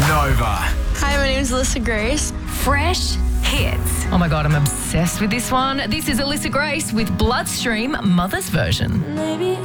Nova. Hi, my name is Alyssa Grace. Fresh hits. Oh my God, I'm obsessed with this one. This is Alyssa Grace with Bloodstream Mother's version. Maybe